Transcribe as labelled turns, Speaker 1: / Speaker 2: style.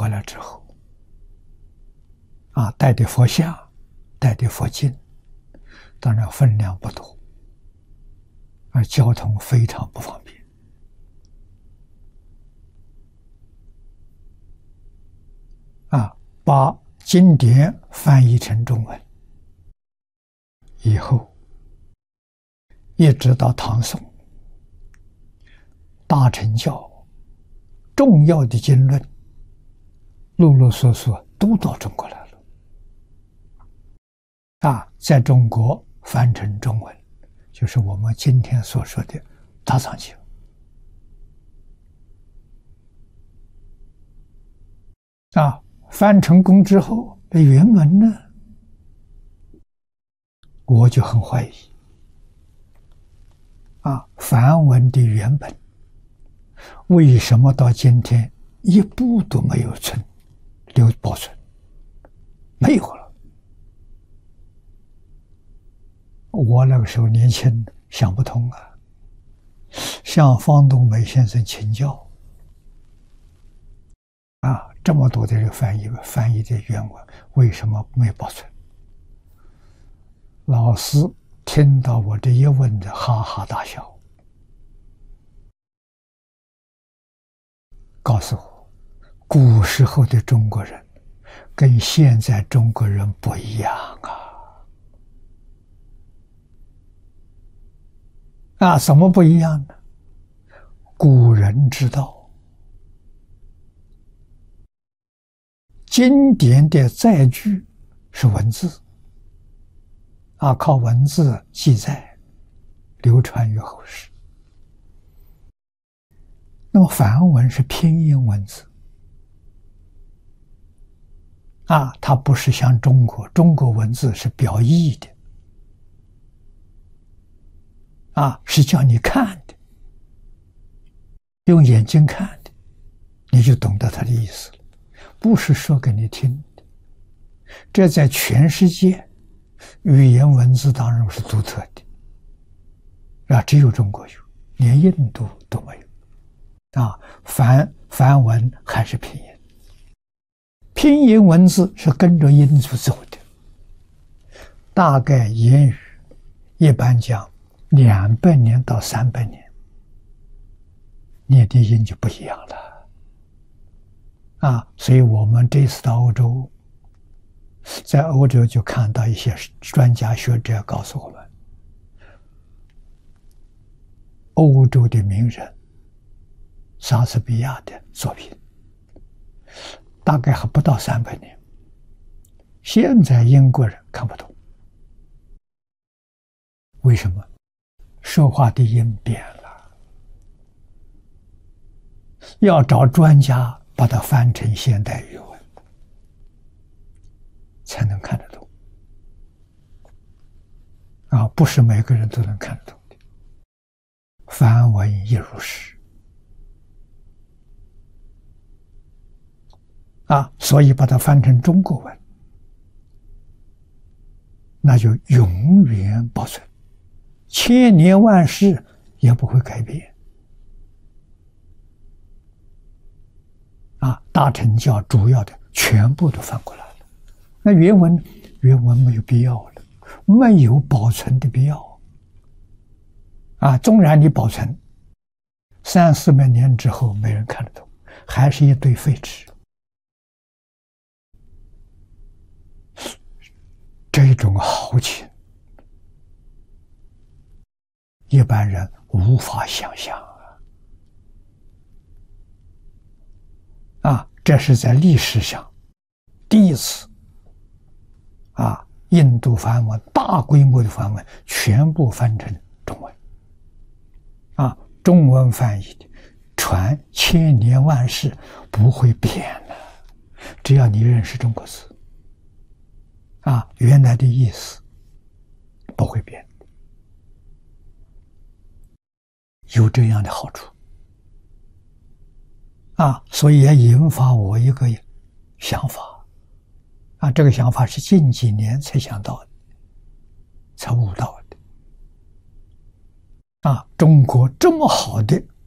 Speaker 1: 过来之后，带的佛像，带的佛经，当然分量不多，而交通非常不方便。把经典翻译成中文以后，一直到唐宋，大乘教重要的经论，陆陆续续都到中国来了。在中国翻成中文，就是我们今天所说的大藏经。翻成功之后的原文呢，我就很怀疑。梵文的原本为什么到今天一部都没有保存？没有了。我那个时候年轻，想不通啊，向方东美先生请教。这么多的人翻译的原文，为什么没保存？老师听到我这一问的，哈哈大笑，告诉我，古时候的中国人跟现在中国人不一样怎么不一样呢？古人知道经典的载具是文字，靠文字记载流传于后世。那么梵文是拼音文字，它不是像中国文字是表意的，是叫你看的，用眼睛看的，你就懂得它的意思了。不是说给你听的，这在全世界语言文字当中是独特的，只有中国有，连印度都没有。梵文还是拼音，拼音文字是跟着音符走的，大概言语一般讲200年到300年，念的音就不一样了。所以我们这次到欧洲，在欧洲就看到一些专家学者告诉我们，欧洲的名人莎士比亚的作品大概还不到300年，现在英国人看不懂。为什么？说话的音变了，要找专家把它翻成现代语文才能看得懂。不是每个人都能看得懂的。梵文亦如是。所以把它翻成中国文，那就永远保存，千年万世也不会改变。大乘教主要的全部都翻过来了，那原文没有必要了，没有保存的必要。纵然你保存300-400年之后没人看得懂，还是一堆废纸。这种豪情，一般人无法想象这是在历史上第一次印度梵文大规模的梵文全部翻成中文中文翻译的传千年万世不会变的，只要你认识中国字原来的意思不会变，有这样的好处所以也引发我一个想法这个想法是近几年才想到的，才悟到的中国这么好的